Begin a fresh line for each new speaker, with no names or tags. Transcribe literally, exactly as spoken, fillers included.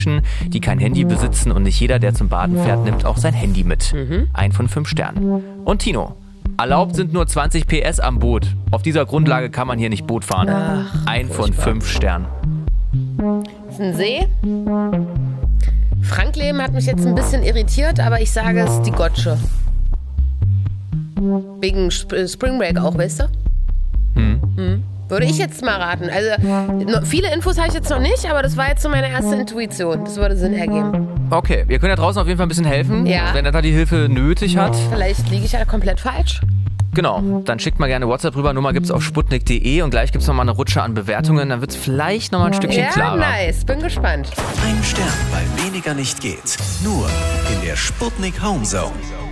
die kein Handy besitzen und nicht jeder, der zum Baden fährt, nimmt auch sein Handy mit. Mhm. Ein von fünf Sternen. Und Tino. Erlaubt sind nur zwanzig P S am Boot. Auf dieser Grundlage kann man hier nicht Boot fahren.
Ach,
ein von fünf Sternen.
Das ist ein See. Frankleben hat mich jetzt ein bisschen irritiert, aber ich sage es die Gottsche. Wegen Sp- Spring Break auch, weißt du?
Hm.
Hm. Würde ich jetzt mal raten. Also no, viele Infos habe ich jetzt noch nicht, aber das war jetzt so meine erste Intuition. Das würde Sinn ergeben.
Okay, wir können ja draußen auf jeden Fall ein bisschen helfen,
Ja.
wenn er da die Hilfe nötig hat.
Vielleicht liege ich ja komplett falsch.
Genau, dann schickt mal gerne WhatsApp rüber. Nummer gibt's auf sputnik punkt de und gleich gibt's noch mal eine Rutsche an Bewertungen. Dann wird's vielleicht noch mal ein Stückchen
Ja,
klarer.
nice. Bin gespannt.
Ein Stern, weil weniger nicht geht. Nur in der Sputnik Home Zone.